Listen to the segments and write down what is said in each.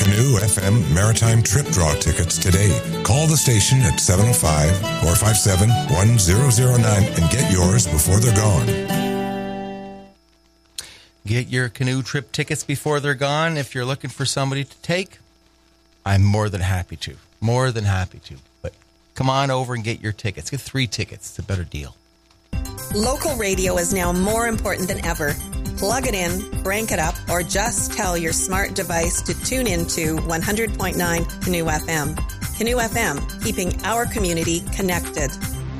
Canoe FM Maritime Trip Draw tickets today. Call the station at 705-457-1009 and get yours before they're gone. Get your canoe trip tickets before they're gone. If you're looking for somebody to take, I'm more than happy to. More than happy to. But come on over and get your tickets. Get 3 tickets. It's a better deal. Local radio is now more important than ever. Plug it in, crank it up, or just tell your smart device to tune into 100.9 Canoe FM. Canoe FM, keeping our community connected.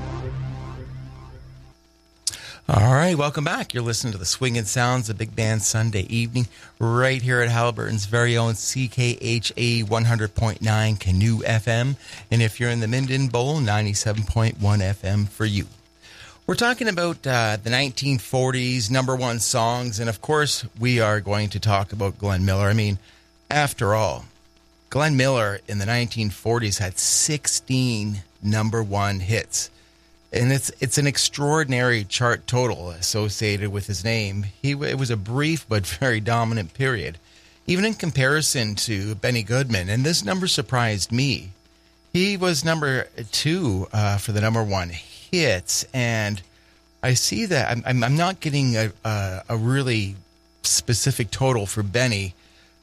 All right, welcome back. You're listening to the Swingin' Sounds of Big Band Sunday evening right here at Haliburton's very own CKHA 100.9 Canoe FM. And if you're in the Minden Bowl, 97.1 FM for you. We're talking about the 1940s number one songs, and of course, we are going to talk about Glenn Miller. I mean, after all, Glenn Miller in the 1940s had 16 number one hits. And it's an extraordinary chart total associated with his name. It was a brief but very dominant period, even in comparison to Benny Goodman. And this number surprised me. He was number 2 for the number one hits, and I see that I'm not getting a really specific total for Benny.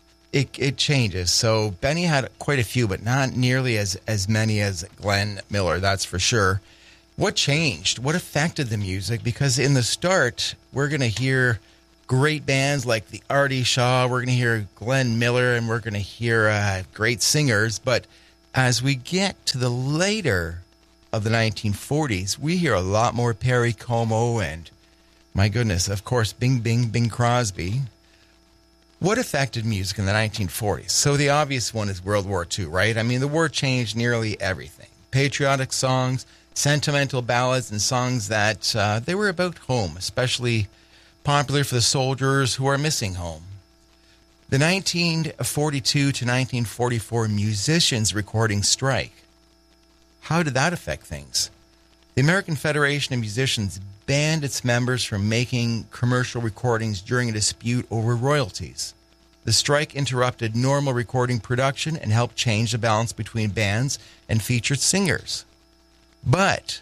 It changes. So Benny had quite a few, but not nearly as many as Glenn Miller. That's for sure. What changed? What affected the music? Because in the start, we're going to hear great bands like the Artie Shaw, we're going to hear Glenn Miller, and we're going to hear great singers. But as we get to the later of the 1940s, we hear a lot more Perry Como and, my goodness, of course, Bing Crosby. What affected music in the 1940s? So the obvious one is World War II, right? I mean, the war changed nearly everything. Patriotic songs, sentimental ballads, and songs that they were about home, especially popular for the soldiers who are missing home. The 1942 to 1944 musicians recording strike. How did that affect things? The American Federation of Musicians banned its members from making commercial recordings during a dispute over royalties. The strike interrupted normal recording production and helped change the balance between bands and featured singers. But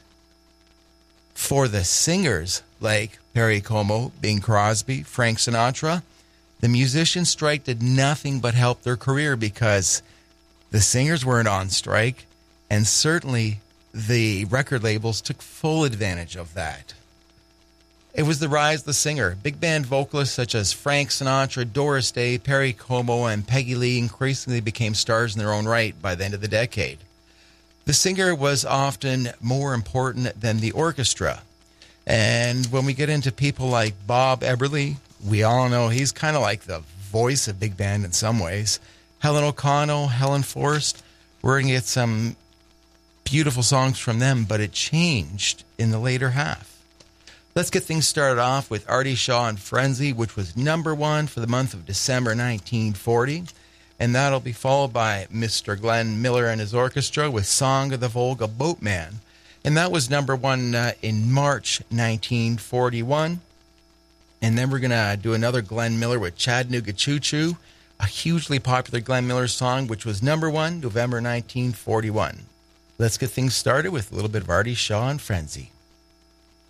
for the singers like Perry Como, Bing Crosby, Frank Sinatra, the musician strike did nothing but help their career because the singers weren't on strike, and certainly the record labels took full advantage of that. It was the rise of the singer. Big band vocalists such as Frank Sinatra, Doris Day, Perry Como, and Peggy Lee increasingly became stars in their own right by the end of the decade. The singer was often more important than the orchestra. And when we get into people like Bob Eberly, we all know he's kind of like the voice of big band in some ways. Helen O'Connell, Helen Forrest, we're going to get some beautiful songs from them, but it changed in the later half. Let's get things started off with Artie Shaw and Frenzy, which was number one for the month of December 1940. And that'll be followed by Mr. Glenn Miller and his orchestra with Song of the Volga Boatman. And that was number one in March 1941. And then we're going to do another Glenn Miller with Chattanooga Choo Choo, a hugely popular Glenn Miller song, which was number one November 1941. Let's get things started with a little bit of Artie Shaw and Frenzy.